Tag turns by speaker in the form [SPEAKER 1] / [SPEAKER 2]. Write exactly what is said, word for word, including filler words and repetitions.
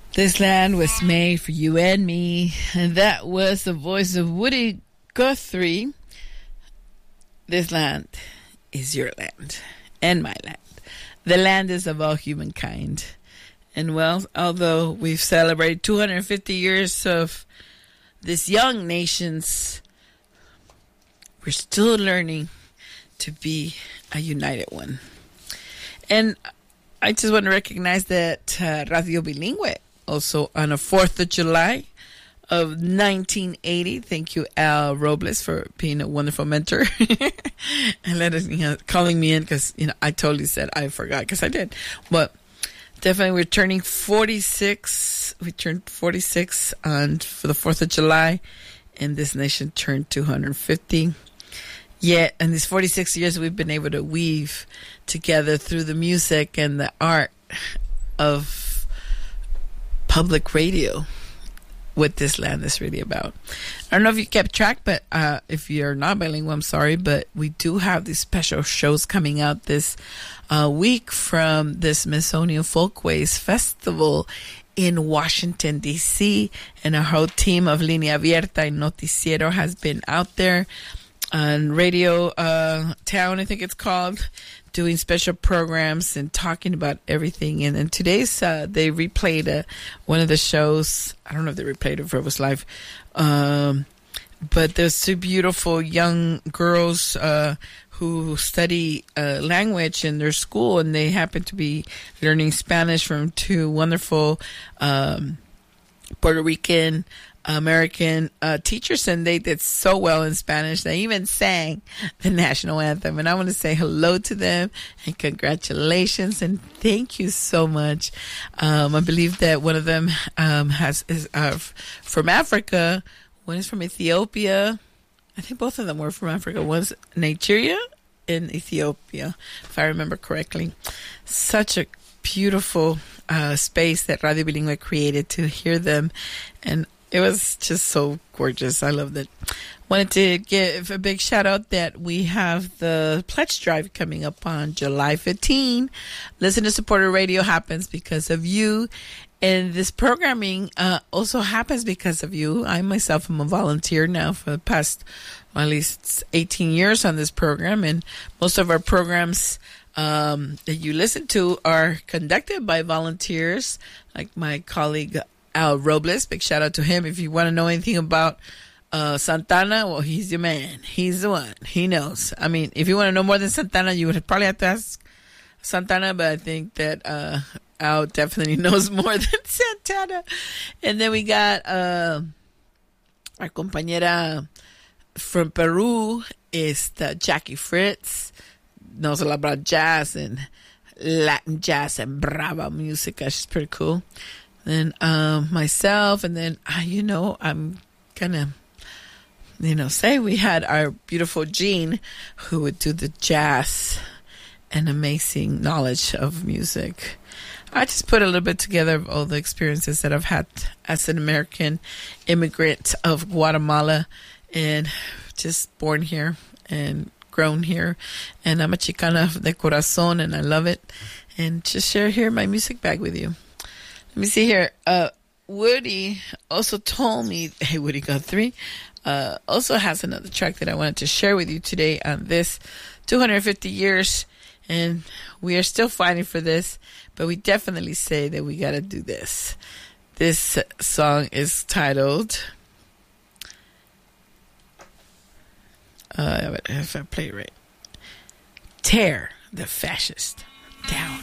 [SPEAKER 1] This land was made for you and me, and that was the voice of Woody Guthrie. This land is your land and my land. The land is of all humankind. And well, although we've celebrated two hundred fifty years of this young nation's, we're still learning to be a united one. And I just want to recognize that uh, Radio Bilingüe, also on the fourth of July of nineteen eighty. Thank you, Al Robles, for being a wonderful mentor and let us, you know, calling me in because, you know, I totally said I forgot because I did. But definitely, we're turning forty-six. We turned forty-six on for the fourth of July, and this nation turned two hundred fifty. Yet, in these forty-six years, we've been able to weave together through the music and the art of public radio what this land is really about. I don't know if you kept track, but uh, if you're not bilingual, I'm sorry, but we do have these special shows coming out this uh, week from the Smithsonian Folkways Festival in Washington, D C, and our whole team of Línea Abierta and Noticiero has been out there on Radio uh, Town, I think it's called, doing special programs and talking about everything. And then today's, uh, they replayed uh, one of the shows. I don't know if they replayed it if it was live. Um, but there's two beautiful young girls uh, who study uh, language in their school, and they happen to be learning Spanish from two wonderful um, Puerto Rican American uh, teachers, and they did so well in Spanish. They even sang the national anthem, and I want to say hello to them and congratulations and thank you so much. Um, I believe that one of them um, has is uh, from Africa. One is from Ethiopia. I think both of them were from Africa. One's Nigeria and Ethiopia, if I remember correctly. Such a beautiful uh, space that Radio Bilingüe created to hear them, and it was just so gorgeous. I loved it. Wanted to give a big shout out that we have the pledge drive coming up on July fifteenth. Listen to Supporter Radio happens because of you. And this programming uh, also happens because of you. I myself am a volunteer now for the past, well, at least eighteen years on this program. And most of our programs um, that you listen to are conducted by volunteers, like my colleague Al Robles. Big shout out to him. If you want to know anything about uh, Santana, well, he's your man. He's the one. He knows. I mean, if you want to know more than Santana, you would probably have to ask Santana, but I think that uh, Al definitely knows more than Santana. And then we got uh, our compañera from Peru, is the Jackie Fritz. Knows a lot about jazz and Latin jazz and brava music. She's pretty cool. Then um, myself, and then, uh, you know, I'm going to, you know, say we had our beautiful Jean who would do the jazz and amazing knowledge of music. I just put a little bit together of all the experiences that I've had as an American immigrant of Guatemala and just born here and grown here. And I'm a Chicana de corazón, and I love it. And just share here my music bag with you. Let me see here. Uh, Woody also told me, hey, Woody Guthrie, uh, also has another track that I wanted to share with you today on this two hundred fifty years. And we are still fighting for this, but we definitely say that we got to do this. This song is titled, uh, if I play it right, Tear the Fascist Down.